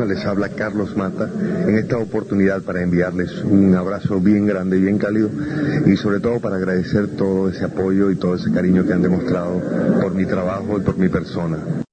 les habla Carlos Mata en esta oportunidad para enviarles un abrazo bien grande, bien cálido y sobre todo para agradecer todo ese apoyo y todo ese cariño que han demostrado por mi trabajo y por mi persona.